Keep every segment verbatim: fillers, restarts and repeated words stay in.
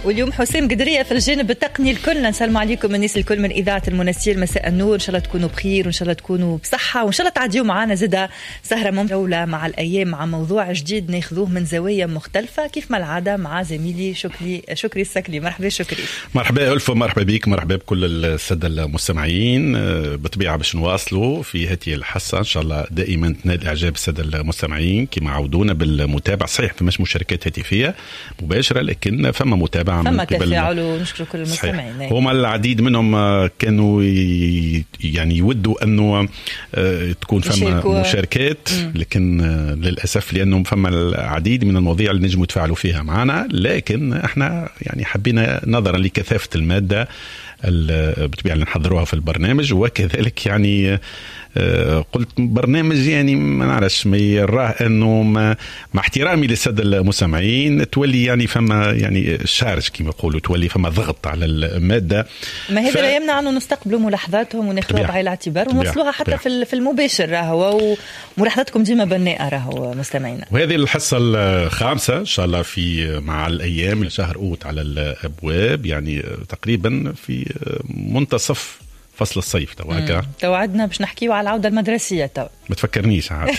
واليوم حسام قدرية في الجانب التقني. الكل نسلم عليكم الناس الكل من إذاعة المنستير. مساء النور، إن شاء الله تكونوا بخير وإن شاء الله تكونوا بصحة وإن شاء الله تعديوا معنا زدا سهرة ممتعة مع الأيام مع موضوع جديد ناخذوه من زوايا مختلفة كيف ما العادة مع زميلي شكري شكري السكلي. مرحبا شكري. مرحبا ألف مرحبا بك، مرحبا بكل السادة المستمعين. بطبيعة باش نواصلوا في هذه الحصة إن شاء الله دائما تنال إعجاب السادة المستمعين كما عودونا بالمتابعة. صحيح فماش مشاركات هاتفية مباشرة لكن فما متابعة فما تفاعل ونشكر كل المستمعين. هما العديد منهم كانوا يعني يودوا أنه تكون فما مشاركات مم. لكن للأسف لأنهم فما العديد من المواضيع اللي نجموا يتفاعلوا فيها معنا، لكن احنا يعني حبينا نظرا لكثافة المادة بتبيع اللي نحضروها في البرنامج، وكذلك يعني قلت برنامج يعني ما نعرفش ما يراه انه مع احترامي للساده المستمعين تولي يعني فما يعني شارج كما يقولوا، تولي فما ضغط على الماده. ما هذا ف... لا يمنع انه نستقبلوا ملاحظاتهم وناخذوها بعين الاعتبار ونوصلوها حتى في في المباشر راهو، وملاحظاتكم ديما بناءه راهو مستمعينا. وهذه الحصه الخامسه ان شاء الله في مع الايام شهر اوت على الابواب، يعني تقريبا في منتصف فصل الصيف تواكا. توعدنا باش نحكيوا على العودة المدرسية تو. ما تفكرنيش عاد.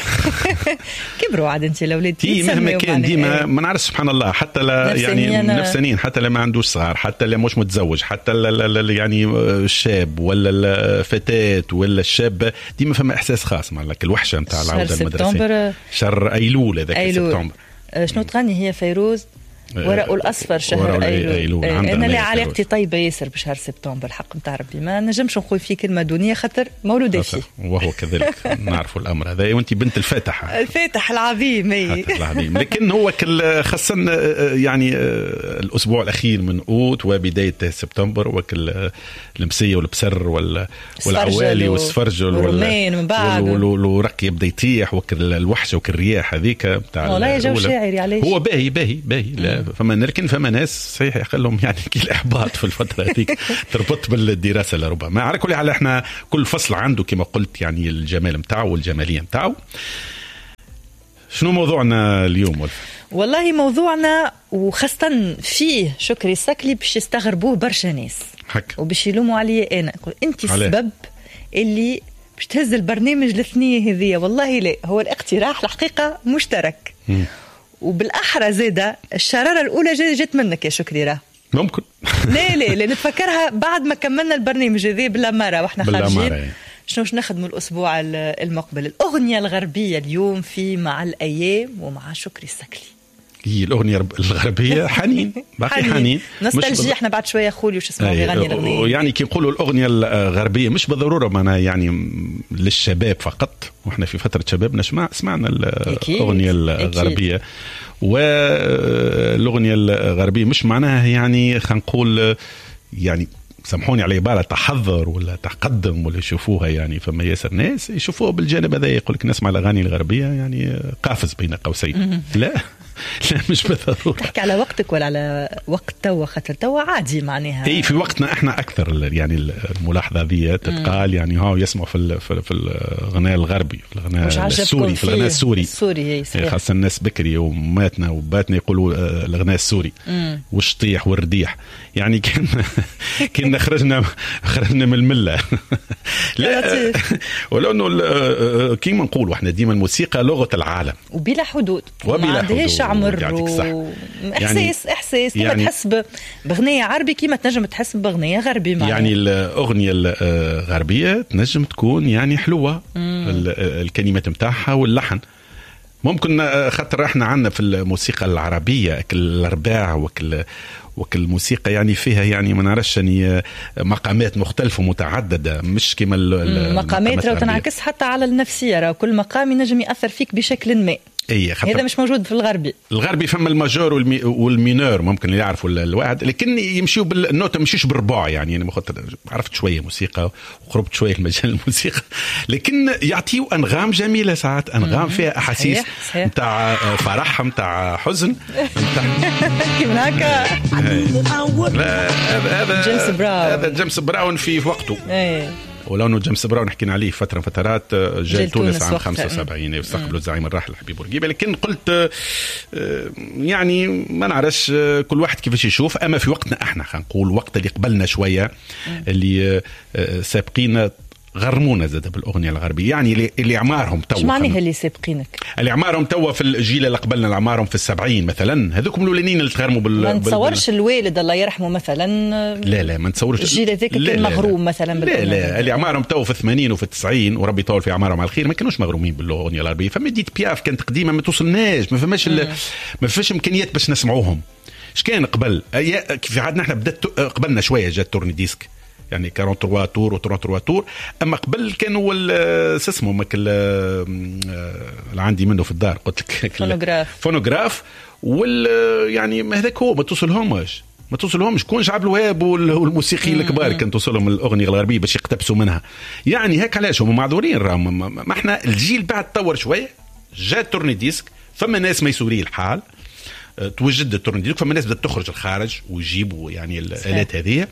كبروا عاد انت الاولاد. تي مهما كان ديما ما نعرف سبحان الله، حتى لا يعني نفسانين، حتى لا ما عندوش صغار، حتى لا مش متزوج، حتى لا لا يعني الشاب ولا الفتاة ولا الشابة، ديما فما احساس خاص مع لك الوحشة نتاع العودة المدرسية. شهر ايلول هذاك سبتمبر. شنو تغني هي فيروز؟ ورق الأصفر شهر أيلول. أنا لا علاقتي طيبة ياسر بشهر سبتمبر الحق متاع ربي، ما نجمش نقول فيه كلمة دنيا خاطر مولودة فيه. وهو كذلك نعرف الأمر هذا، وأنت بنت الفاتحة الفاتح العظيم. العظيم. لكن هو كل خاصة يعني الأسبوع الأخير من أوت وبداية سبتمبر وكل المسية والبسر والعوالي والسفرجل والرومان من بعد والورق يبدأ يطيح وكل الوحشة وكل الرياح هذيك بتاع. والله يا جو شاعري عليه. هو باهي باهي باهي فما نركن فما ناس صحيح يخلهم يعني كي الإحباط في الفترة هذيك تربط بالدراسة لربما. على كل حال احنا كل فصل عنده كما قلت يعني الجمال متاعه والجمالية متاعه. شنو موضوعنا اليوم ولف؟ والله موضوعنا وخاصة فيه شكري السكلي باش يستغربوه برشا ناس وباش يلوموا عليه أنا أقول أنت السبب اللي باش تهز البرنامج الاثنية هذية. والله لا، هو الاقتراح الحقيقة مشترك م. وبالأحرى زادة الشرارة الأولى جت منك يا شكري راه ممكن. لا لا لا نتفكرها بعد ما كملنا البرنامج هذي بلا مرة واحنا خارجين شنو نخدموا الأسبوع المقبل. الأغنية الغربية اليوم في مع الأيام ومع شكري السكلي. هي الأغنية الغربية حنين باقي حنين نوستالجيا. احنا بعد شوية خولي وش اسمه يغني الأغنية يعني كي نقولوا الأغنية الغربية مش بالضرورة معنا يعني للشباب فقط، واحنا في فترة شباب نسمع سمعنا الأغنية الغربية. والأغنية الغربية مش معناها يعني خلينا نقول يعني سامحوني على عبارة تحضر ولا تقدم ولا يشوفوها يعني فما ياسر ناس يشوفوها بالجانب هذا يقول لك نسمع الأغاني الغربية يعني قافز بين قوسين. لا لا مش بالضرورة. تحكي على وقتك ولا على وقت توا خاطر توا عادي معناها. اي في وقتنا احنا اكثر يعني الملاحظة ذي تتقال يعني ها يسمعوا في في, في الغناء الغربي، في الغناء السوري، في الغناء السوري السوري خاصة الناس بكري وماتنا وباتنا يقولوا الغناء السوري والشطيح والرديح يعني كان كنا خرجنا خرجنا من الملة. لا ولأنه كيما نقولوا احنا ديما الموسيقى لغة العالم وبلا حدود وبلا حدود عمر و... احساس يعني احساس كيما يعني تحس بغنية عربي كيما تنجم تحس بغنية غربي معنا. يعني الاغنية الغربية تنجم تكون يعني حلوة الكلمات متاعها واللحن ممكن خاطر احنا عندنا في الموسيقى العربية الارباع وكل وكل الموسيقى يعني فيها يعني ما نعرفش يعني مقامات مختلفة متعددة مش كما مقامات راه تنعكس حتى على النفسية، راه كل مقام ينجم يأثر فيك بشكل ما. إيه هذا مش موجود في الغربي. الغربي فما الماجور والمي والمينور ممكن اللي يعرفوا الواحد، لكن يمشيوا بالنوتة مشيش بالربع يعني أنا عرفت شوية موسيقى وقربت شوية المجال الموسيقى، لكن يعطيوا أنغام جميلة ساعات، أنغام فيها أحاسيس متاع فرح متاع حزن كيف هكا. هذا جيمس براون هذا جيمس براون في وقته. ولو انه جيمس براون حكينا عليه فتره فترات جاء تونس عام خمسة وسبعين واستقبلوا الزعيم الراحل حبيب بورقيبه. لكن قلت يعني ما نعرفش كل واحد كيفاش يشوف. اما في وقتنا احنا خلينا نقول وقت اللي قبلنا شويه اللي سابقين غرمونا زاد بالاغنيه الغربيه، يعني اللي اعمارهم توا. ايش معناها اللي سابقينك؟ اللي اعمارهم توا في الجيل اللي قبلنا اللي اعمارهم في السبعين مثلا، هذوكم الاولانيين اللي تغرموا بال ما نتصورش بال... الوالد الله يرحمه مثلا. لا لا ما نتصورش الجيل هذاك كان مغروم مثلا بالأغنية. لا لا اللي اعمارهم توا في الثمانين وفي التسعين وربي يطول في اعمارهم على الخير ما كانوش مغرومين بالاغنيه الغربيه. فما ديت بياف كانت قديمه ما توصلناش، ما فماش ال... ما فيش امكانيات باش نسمعوهم. ايش كان قبل؟ كيف عادنا احنا بدات قبلنا شويه جات تورني ديسك يعني ثلاثة وأربعين تور و33 تور. اما قبل كانوا اسمه ماك اللي عندي منه في الدار قلت لك فونوغراف فونوغراف وال يعني هذاك هو ما توصلهمش ما توصلهمش كون شعب الوهاب والموسيقيين الكبار كان توصلهم الاغنيه الغربيه باش يقتبسوا منها. يعني هيك علاش هم معذورين راهم. ما احنا الجيل بعد تطور شويه جات تورني ديسك. فما ناس ميسوري الحال توجد التورني ديسك. فما ناس بدات تخرج الخارج ويجيبوا يعني الالات هذه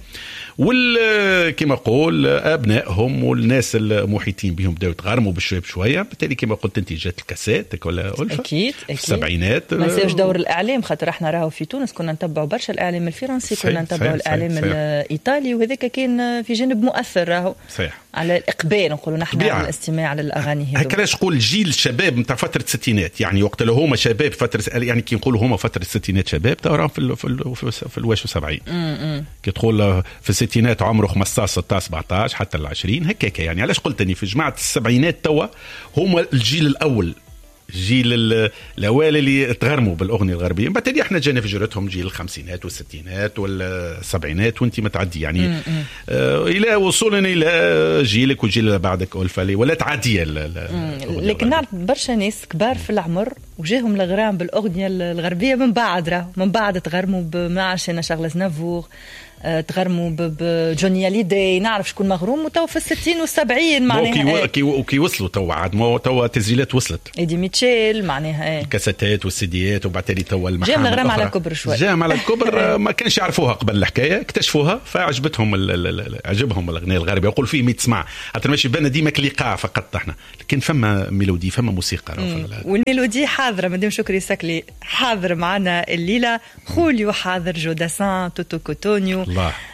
وال كما قول ابنائهم والناس المحيطين بهم بداوا يتغرموا بشويه بشويه. بالتالي كما قلت انت جات الكاسات ولا ألفة اكيد اكيد في السبعينات. ما نساوش دور الاعلام خاطر احنا راهو في تونس كنا نتبعوا برشا الاعلام الفرنسي كنا نتبعوا الاعلام الايطالي وهذاك كان في جانب مؤثر راهو صحيح على الاقبال نقولوا نحن على الاستماع على الاغاني هذو. هكا علاش نقول جيل الشباب نتاع فتره الستينات يعني وقت اللي هما شباب فتره يعني كي نقولوا هما فتره الستينات شباب تراهم في في في, في الواش وسبعين كي تقول في الستينات عمره خمسطاش ستطاش سبعطاش حتى العشرين هكاك. يعني علاش قلت اني في جماعه السبعينات توا هما الجيل الاول جيل الاوائل اللي تغرموا بالاغنيه الغربيه. بعد احنا جانا في جرتهم جيل الخمسينات والستينات والسبعينات وانت متعدي يعني آه الى وصولنا الى جيلك والجيل اللي بعدك ألفة ولا تعدي. لكن نعرف برشا ناس كبار في العمر وجاهم الغرام بالاغنيه الغربيه من بعد راه من بعد تغرموا ما عرفنا شغله زنافور تغرموا بجوني ليدي نعرف شكون مغروم وتو في الستين والسبعين معناها كي وكي وصلوا تو عاد ما تو تسجيلات وصلت ايدي ميتشيل معناها ايه الكاسيتات والسيديات وبعد تو المحامل جاء الغرام على كبر شوي جاء على كبر ما كانش يعرفوها قبل الحكايه اكتشفوها فعجبتهم عجبهم الاغنيه الغربيه يقول فيه ميت تسمع حتى ماشي بان ديما كليقاع فقط احنا لكن فما ميلودي فما موسيقى والميلودي حاضره مدام شكري سكلي حاضر معنا الليله خوليو حاضر جوداسان توتو كوتونيو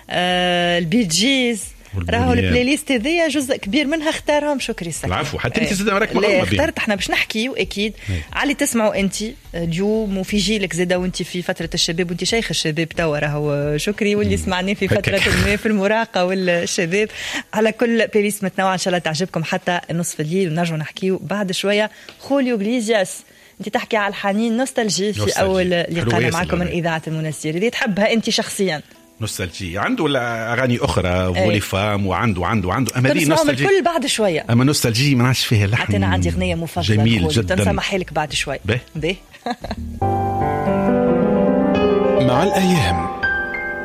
آه البيت جيز راهو البلاي ليست هذيا جزء كبير منها اختارهم شكري سكلي. العفو حتى انت زاد راك مغرومه بها اخترت احنا باش نحكيو اكيد على تسمعوا انت اليوم وفي جيلك زاده وانت في فتره الشباب وانت شيخ الشباب توا راهو شكري واللي سمعناه في فتره ما في المراهقه والشباب على كل بلاylist متنوعه ان شاء الله تعجبكم حتى نصف الليل ونرجعوا نحكيو بعد شويه. خوليو بليزياس انت تحكي على الحنين نوستالجي في اول لقاء معكم من اذاعه المنستير اللي تحبها انت شخصيا نوستالجي عنده اغاني اخرى فولي فام وعنده عنده عنده اما دي نوستالجي الكل بعد شويه اما نوستالجي ما نعرفش فيها لحن. حتى انا عندي اغنيه مفضله جميل جدا تنسمح لك بعد شوي به مع الايام